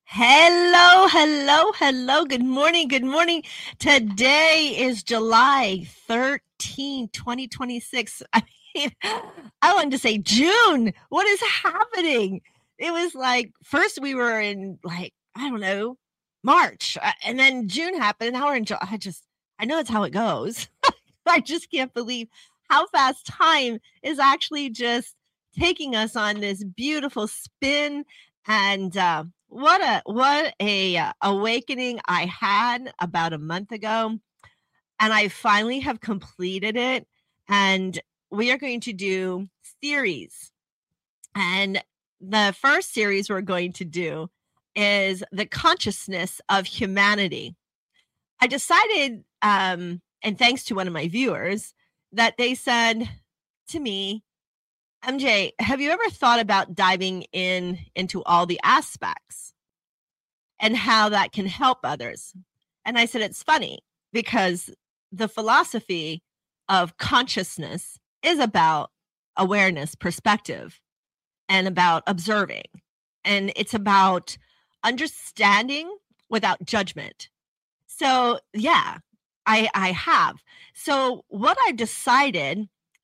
Hello, hello, hello. Good morning. Good morning. Today is July 13, 2026. I wanted to say June. What is happening? It was like, first we were in I don't know, March, and then June happened. And now we're in July. I know it's how it goes. I just can't believe how fast time is actually just taking us on this beautiful spin. And what a awakening I had about a month ago, and I finally have completed it. And we are going to do series, and the first series we're going to do is the consciousness of humanity. I decided, and thanks to one of my viewers, that they said to me, MJ, have you ever thought about diving into all the aspects and how that can help others? And I said, it's funny because the philosophy of consciousness is about awareness, perspective, and about observing. And it's about understanding without judgment. So, yeah, I have. So what I decided,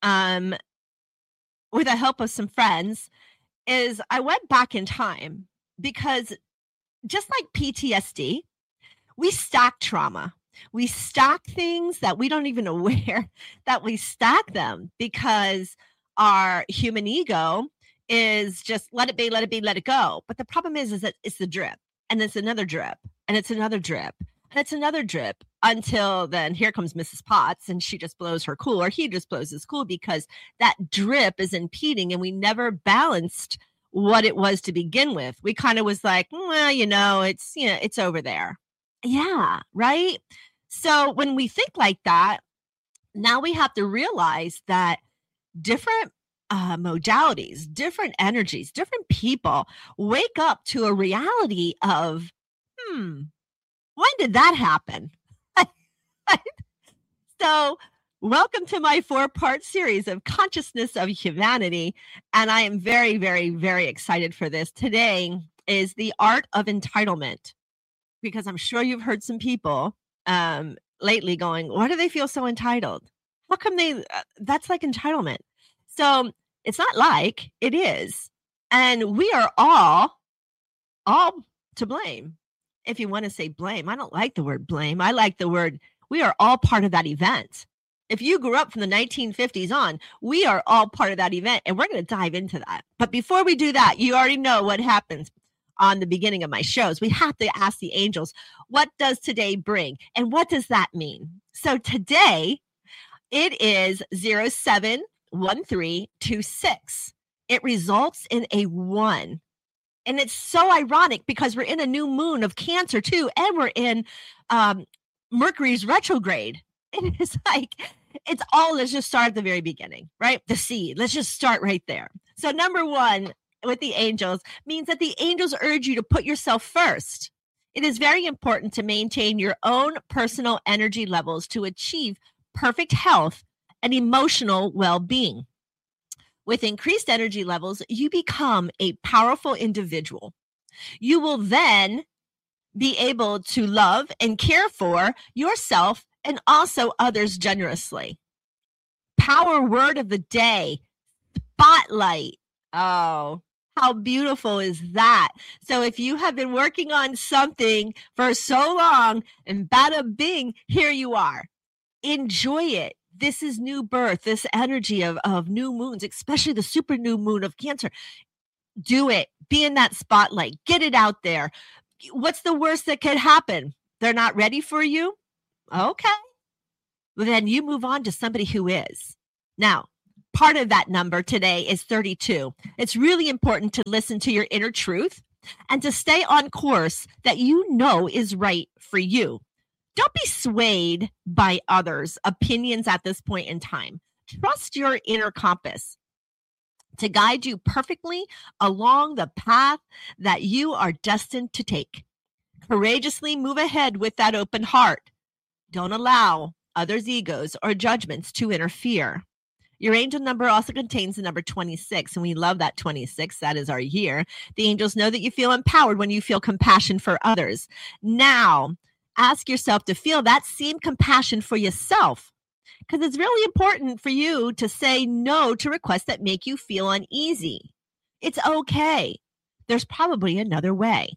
with the help of some friends, is I went back in time because just like PTSD, we stack trauma. We stack things that we don't even aware that we stack them because our human ego is just let it be, let it be, let it go. But the problem is that it's the drip, and it's another drip, and it's another drip, and it's another drip, until then here comes Mrs. Potts, and she just blows her cool, or he just blows his cool, because that drip is impeding, and we never balanced what it was to begin with. We kind of was like, well, it's over there. Yeah, right? So when we think like that, now we have to realize that different modalities, different energies, different people wake up to a reality of, when did that happen? So welcome to my 4-part series of Consciousness of Humanity. And I am very, very, very excited for this. Today is the art of entitlement, because I'm sure you've heard some people lately going, why do they feel so entitled? How come that's like entitlement? So it's not like, it is. And we are all to blame. If you want to say blame, I don't like the word blame. I like the word, we are all part of that event. If you grew up from the 1950s on, we are all part of that event, and we're going to dive into that. But before we do that, you already know what happens on the beginning of my shows. We have to ask the angels, what does today bring? And what does that mean? So today, it is 071326. It results in a 1. And it's so ironic because we're in a new moon of Cancer too, and we're in Mercury's retrograde. It is like, let's just start at the very beginning, right? The seed. Let's just start right there. So number 1 with the angels means that the angels urge you to put yourself first. It is very important to maintain your own personal energy levels to achieve perfect health and emotional well-being. With increased energy levels, you become a powerful individual. You will then be able to love and care for yourself and also others generously. Power word of the day, spotlight. Oh, how beautiful is that? So if you have been working on something for so long, and bada bing, here you are. Enjoy it. This is new birth, this energy of new moons, especially the super new moon of Cancer. Do it. Be in that spotlight. Get it out there. What's the worst that could happen? They're not ready for you? Okay. Well, then you move on to somebody who is. Now, part of that number today is 32. It's really important to listen to your inner truth and to stay on course that you know is right for you. Don't be swayed by others' opinions at this point in time. Trust your inner compass to guide you perfectly along the path that you are destined to take. Courageously move ahead with that open heart. Don't allow others' egos or judgments to interfere. Your angel number also contains the number 26, and we love that 26. That is our year. The angels know that you feel empowered when you feel compassion for others. Now, ask yourself to feel that same compassion for yourself, because it's really important for you to say no to requests that make you feel uneasy. It's okay. There's probably another way.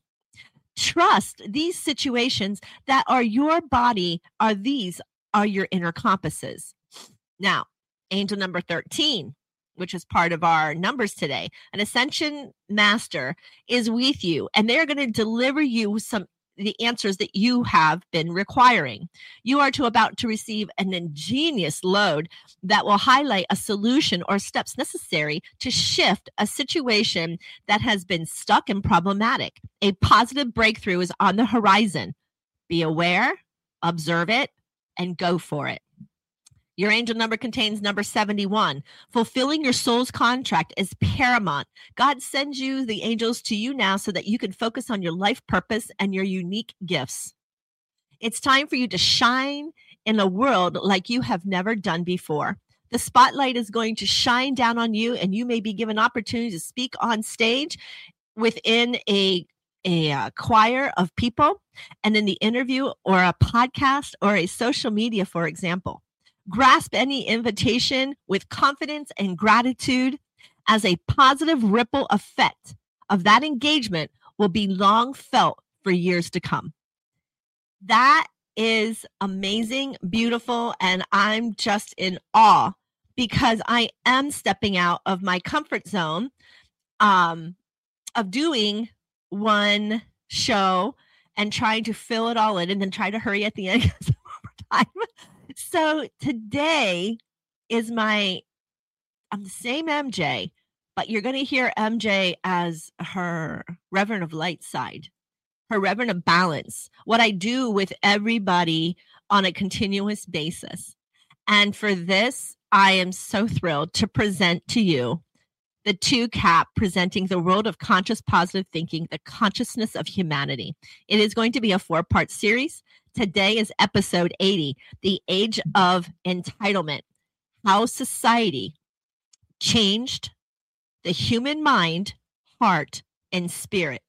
Trust these situations that are your body, these are your inner compasses. Now, angel number 13, which is part of our numbers today, an ascension master is with you, and they're going to deliver you the answers that you have been requiring. You are about to receive an ingenious load that will highlight a solution or steps necessary to shift a situation that has been stuck and problematic. A positive breakthrough is on the horizon. Be aware, observe it, and go for it. Your angel number contains number 71. Fulfilling your soul's contract is paramount. God sends you the angels to you now so that you can focus on your life purpose and your unique gifts. It's time for you to shine in a world like you have never done before. The spotlight is going to shine down on you, and you may be given opportunity to speak on stage within a choir of people, and in the interview or a podcast or a social media, for example. Grasp any invitation with confidence and gratitude, as a positive ripple effect of that engagement will be long felt for years to come. That is amazing, beautiful, and I'm just in awe because I am stepping out of my comfort zone of doing one show and trying to fill it all in and then try to hurry at the end because I'm over time. So today is I'm the same MJ, but you're going to hear MJ as her Reverend of Light side, her Reverend of Balance, what I do with everybody on a continuous basis. And for this, I am so thrilled to present to you the 2CAP presenting the world of conscious positive thinking, the consciousness of humanity. It is going to be a 4-part series. Today is episode 80, The Age of Entitlement, How Society Changed the Human Mind, Heart, and Spirit.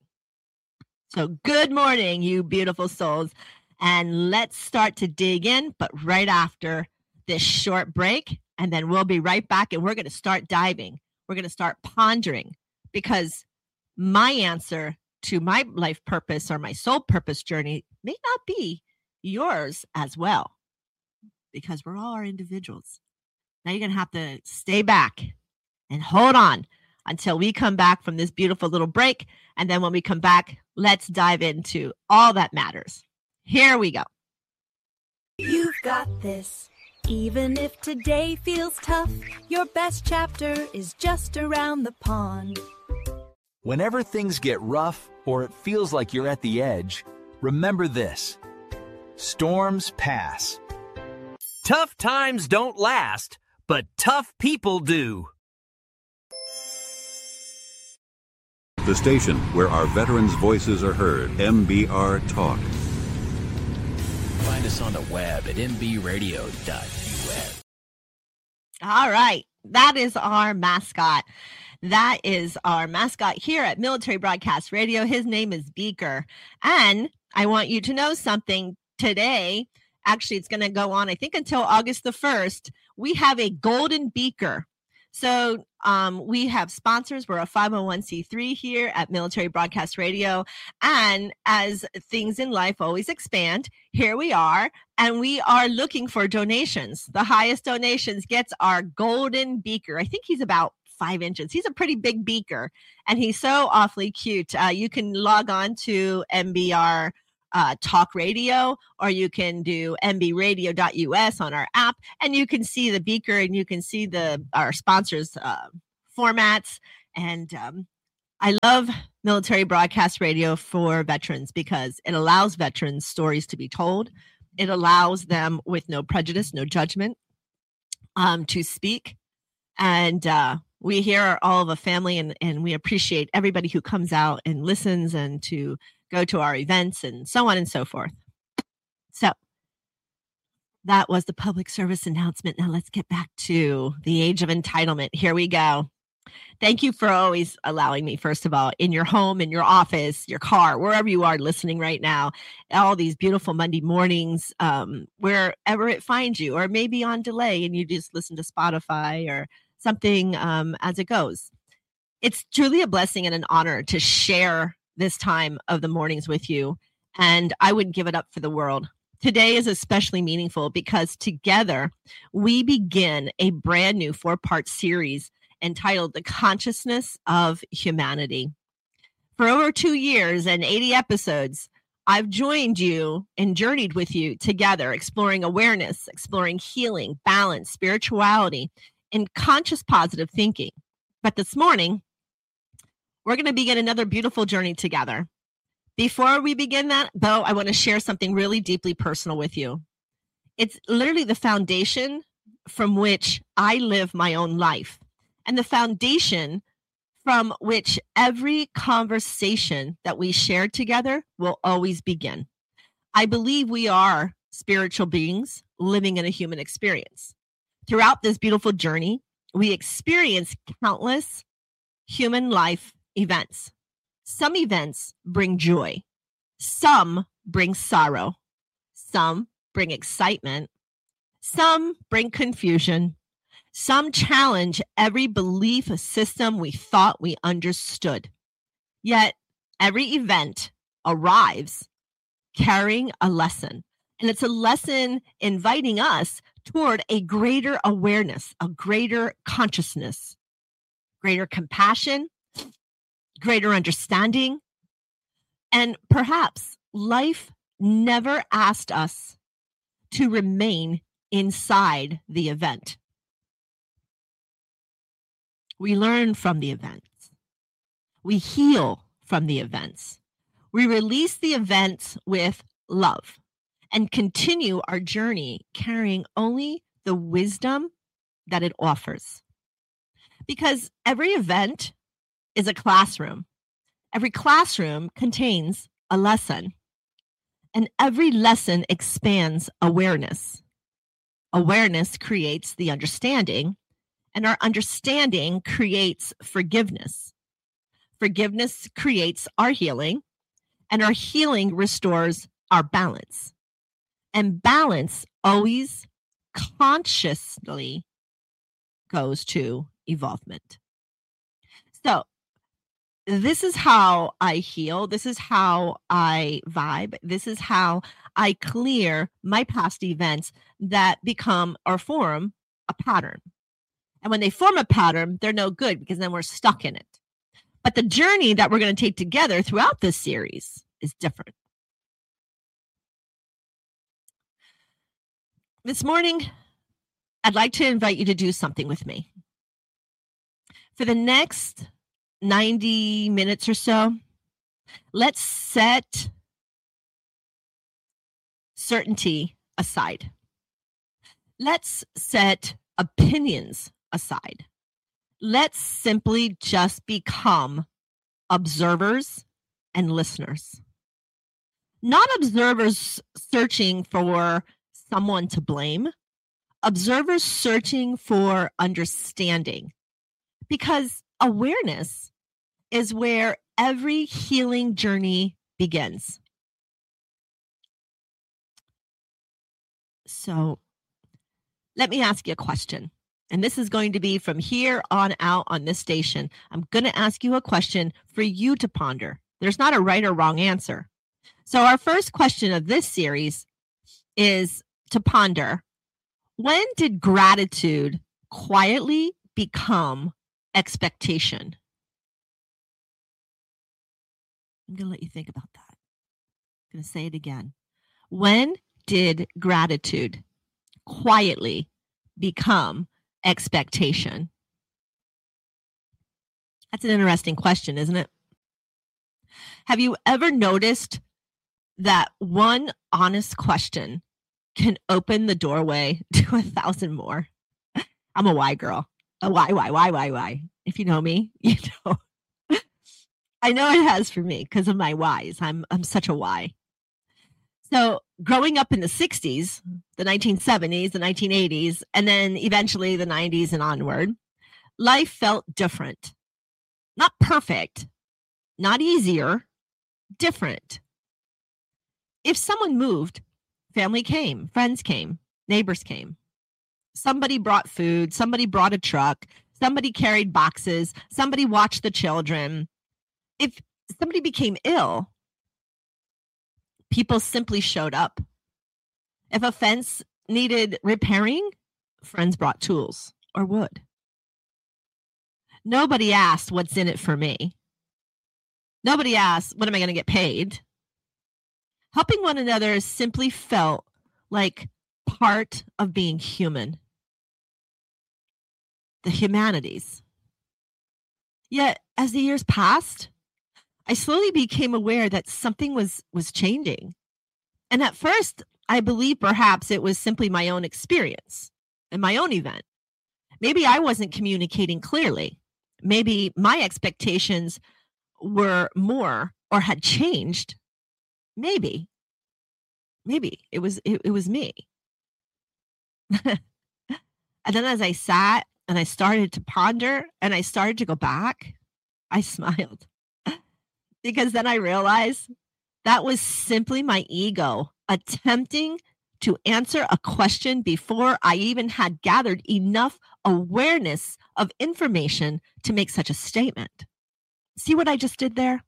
So good morning, you beautiful souls. And let's start to dig in, but right after this short break. And then we'll be right back, and we're going to start diving. We're going to start pondering, because my answer to my life purpose or my soul purpose journey may not be yours as well, because we're all our individuals. Now you're going to have to stay back and hold on until we come back from this beautiful little break. And then when we come back, let's dive into all that matters. Here we go. You've got this. Even if today feels tough, your best chapter is just around the pond. Whenever things get rough or it feels like you're at the edge, remember this. Storms pass. Tough times don't last, but tough people do. The station where our veterans' voices are heard, MBR Talk. Find us on the web at mbradio.us. All right, that is our mascot. That is our mascot here at Military Broadcast Radio. His name is Beaker. And I want you to know something. Today, actually, it's going to go on, I think, until August the 1st. We have a golden beaker. So we have sponsors. We're a 501c3 here at Military Broadcast Radio. And as things in life always expand, here we are. And we are looking for donations. The highest donations gets our golden beaker. I think he's about 5 inches. He's a pretty big beaker. And he's so awfully cute. You can log on to MBR Talk Radio, or you can do mbradio.us on our app, and you can see the beaker, and you can see our sponsors formats. And I love Military Broadcast Radio for veterans because it allows veterans stories to be told. It allows them with no prejudice, no judgment, to speak. And we here are all of a family, and we appreciate everybody who comes out and listens and to go to our events and so on and so forth. So That was the public service announcement. Now let's get back to the age of entitlement. Here we go. Thank you for always allowing me, first of all, in your home, in your office, your car, wherever you are listening right now, all these beautiful Monday mornings, wherever it finds you, or maybe on delay and you just listen to Spotify or something as it goes. It's truly a blessing and an honor to share this time of the mornings with you, and I wouldn't give it up for the world. Today is especially meaningful because together we begin a brand new 4-part series entitled The Consciousness of Humanity. For over 2 years and 80 episodes, I've joined you and journeyed with you together, exploring awareness, exploring healing, balance, spirituality, and conscious positive thinking. But this morning, we're going to begin another beautiful journey together. Before we begin that, though, I want to share something really deeply personal with you. It's literally the foundation from which I live my own life, and the foundation from which every conversation that we share together will always begin. I believe we are spiritual beings living in a human experience. Throughout this beautiful journey, we experience countless human life events. Some events bring joy. Some bring sorrow. Some bring excitement. Some bring confusion. Some challenge every belief system we thought we understood. Yet every event arrives carrying a lesson. And it's a lesson inviting us toward a greater awareness, a greater consciousness, greater compassion, greater understanding. And perhaps life never asked us to remain inside the event. We learn from the events. We heal from the events. We release the events with love and continue our journey carrying only the wisdom that it offers. Because every event is a classroom. Every classroom contains a lesson. And every lesson expands awareness. Awareness creates the understanding, and our understanding creates forgiveness. Forgiveness creates our healing, and our healing restores our balance. And balance always consciously goes to evolvement. So this is how I heal. This is how I vibe. This is how I clear my past events that become or form a pattern. And when they form a pattern, they're no good because then we're stuck in it. But the journey that we're going to take together throughout this series is different. This morning, I'd like to invite you to do something with me. For the next 90 minutes or so, let's set certainty aside. Let's set opinions aside. Let's simply just become observers and listeners. Not observers searching for someone to blame, observers searching for understanding. Because awareness is where every healing journey begins. So let me ask you a question. And this is going to be from here on out on this station. I'm going to ask you a question for you to ponder. There's not a right or wrong answer. So our first question of this series is to ponder. When did gratitude quietly become expectation? I'm going to let you think about that. I'm going to say it again. When did gratitude quietly become expectation? That's an interesting question, isn't it? Have you ever noticed that one honest question can open the doorway to 1,000 more? I'm a why girl. A why? If you know me, you know. I know it has for me because of my whys. I'm such a why. So growing up in the 60s, the 1970s, the 1980s, and then eventually the 90s and onward, life felt different. Not perfect, not easier, different. If someone moved, family came, friends came, neighbors came. Somebody brought food, somebody brought a truck, somebody carried boxes, somebody watched the children. If somebody became ill, people simply showed up. If a fence needed repairing, friends brought tools or wood. Nobody asked what's in it for me. Nobody asked, when am I going to get paid? Helping one another simply felt like part of being human. The humanities. Yet, as the years passed, I slowly became aware that something was changing. And at first, I believed perhaps it was simply my own experience and my own event. Maybe I wasn't communicating clearly. Maybe my expectations were more or had changed. Maybe it was me. And then as I sat and I started to ponder and I started to go back, I smiled because then I realized that was simply my ego attempting to answer a question before I even had gathered enough awareness of information to make such a statement. See what I just did there?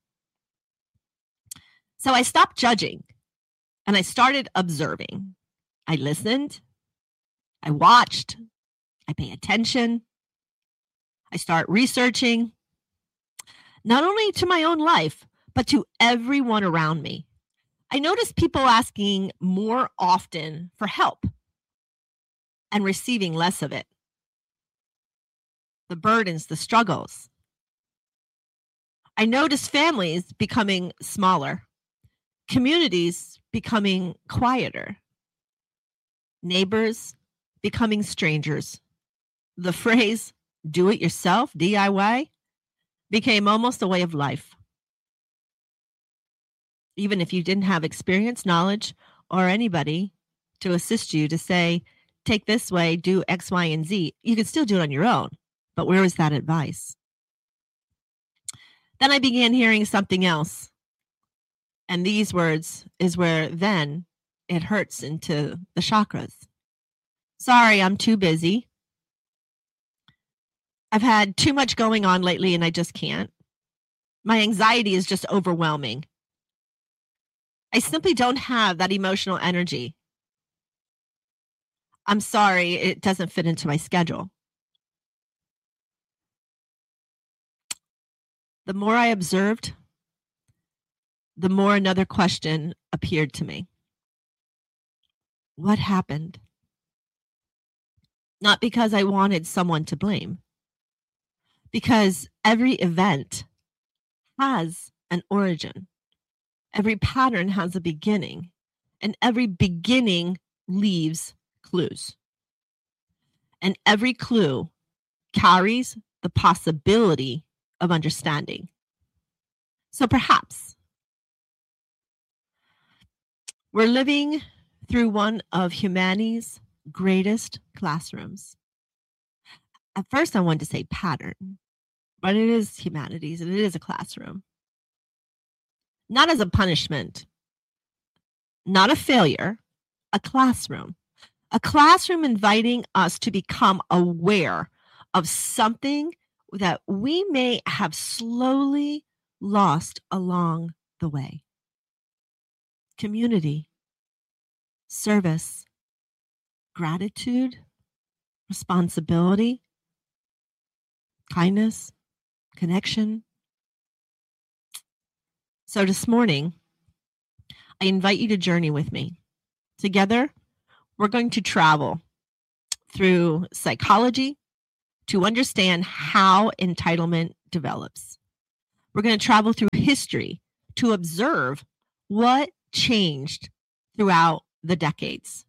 So I stopped judging and I started observing. I listened. I watched. I pay attention. I start researching, not only to my own life, but to everyone around me. I noticed people asking more often for help and receiving less of it. The burdens, the struggles. I noticed families becoming smaller, communities becoming quieter, neighbors becoming strangers. The phrase, do it yourself, DIY, became almost a way of life. Even if you didn't have experience, knowledge, or anybody to assist you to say, take this way, do X, Y, and Z, you could still do it on your own. But where was that advice? Then I began hearing something else. And these words is where then it hurts into the chakras. Sorry, I'm too busy. I've had too much going on lately and I just can't. My anxiety is just overwhelming. I simply don't have that emotional energy. I'm sorry, it doesn't fit into my schedule. The more I observed, the more another question appeared to me. What happened? Not because I wanted someone to blame, because every event has an origin. Every pattern has a beginning, and every beginning leaves clues. And every clue carries the possibility of understanding. So perhaps we're living through one of humanity's greatest classrooms. At first, I wanted to say pattern, but it is humanities and it is a classroom. Not as a punishment, not a failure, a classroom. A classroom inviting us to become aware of something that we may have slowly lost along the way. Community, service, gratitude, responsibility, kindness, connection. So this morning, I invite you to journey with me. Together, we're going to travel through psychology to understand how entitlement develops. We're going to travel through history to observe what changed throughout the decades.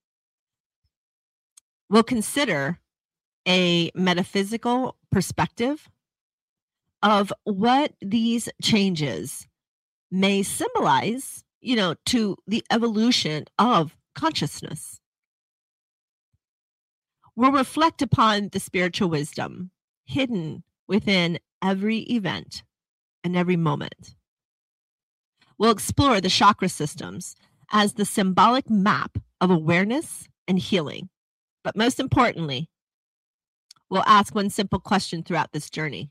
We'll consider a metaphysical perspective of what these changes may symbolize, to the evolution of consciousness. We'll reflect upon the spiritual wisdom hidden within every event and every moment. We'll explore the chakra systems as the symbolic map of awareness and healing. But most importantly, we'll ask one simple question throughout this journey.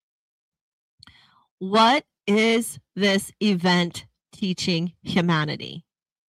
What is this event teaching humanity?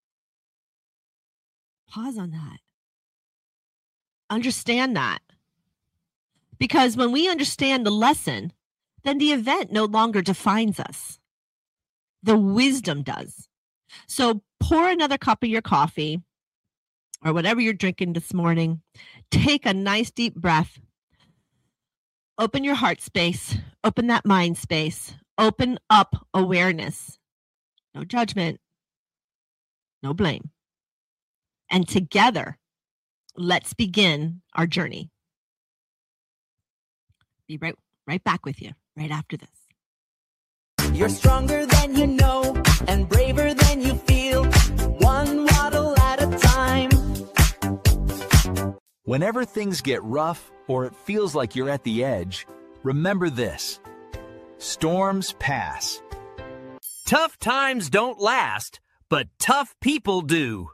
Pause on that. Understand that. Because when we understand the lesson, then the event no longer defines us. The wisdom does. So pour another cup of your coffee or whatever you're drinking this morning. Take a nice deep breath. Open your heart space. Open that mind space. Open up awareness. No judgment. No blame. And together, let's begin our journey. Be right back with you right after this. You're stronger than you know and braver than you feel. One waddle at a time. Whenever things get rough or it feels like you're at the edge, remember this. Storms pass. Tough times don't last, but tough people do.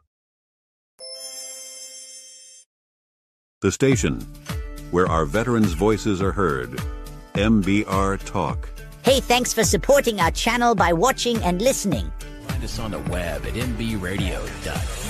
The station where our veterans' voices are heard. MBR Talk. Hey, thanks for supporting our channel by watching and listening. Find us on the web at mbradio.us.